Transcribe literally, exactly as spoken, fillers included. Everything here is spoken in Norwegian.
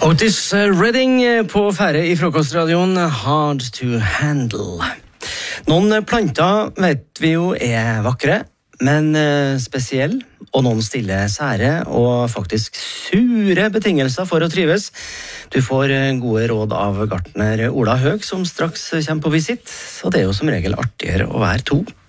Otis Redding på fære i frokostradioen Hard to Handle. Noen planter vet vi jo er vakre, men spesiell, og noen stille sære og faktisk sure betingelser for å trives. Du får gode råd av gartner Ola Høg, som straks kommer på visitt, og det er jo som regel artigere å være to.